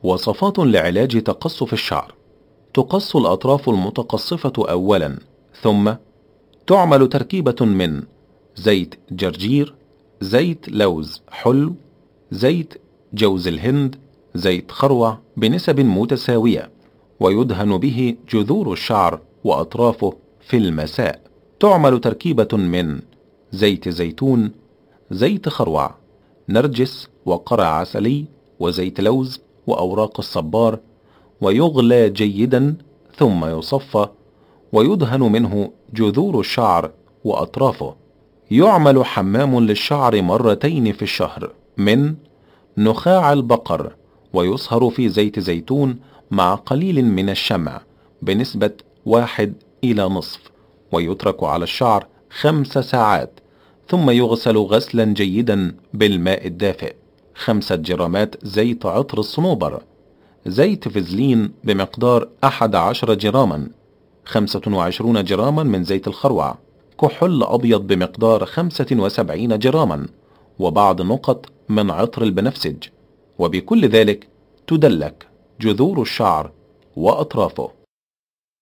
وصفات لعلاج تقصف الشعر. تقص الأطراف المتقصفة أولا، ثم تعمل تركيبة من زيت جرجير، زيت لوز حلو، زيت جوز الهند، زيت خروع بنسب متساوية، ويدهن به جذور الشعر وأطرافه في المساء. تعمل تركيبة من زيت زيتون، زيت خروع، نرجس وقرع عسلي وزيت لوز وأوراق الصبار، ويغلى جيدا ثم يصفى ويدهن منه جذور الشعر وأطرافه. يعمل حمام للشعر مرتين في الشهر من نخاع البقر، ويصهر في زيت زيتون مع قليل من الشمع بنسبة 1:1، ويترك على الشعر 5 ساعات، ثم يغسل غسلا جيدا بالماء الدافئ. 5 جرامات زيت عطر الصنوبر، زيت فازلين بمقدار 11 جراما، 25 جراما من زيت الخروع، كحول أبيض بمقدار 75 جراما، وبعض نقط من عطر البنفسج. وبكل ذلك تدلك جذور الشعر وأطرافه.